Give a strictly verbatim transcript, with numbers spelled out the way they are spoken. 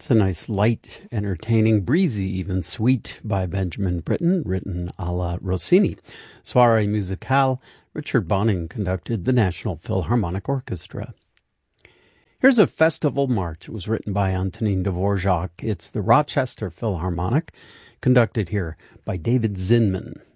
That's a nice, light, entertaining, breezy, even sweet by Benjamin Britten, written a la Rossini. Soirée musicale, Richard Bonning conducted the National Philharmonic Orchestra. Here's a festival march. It was written by Antonin Dvorak. It's the Rochester Philharmonic, conducted here by David Zinman.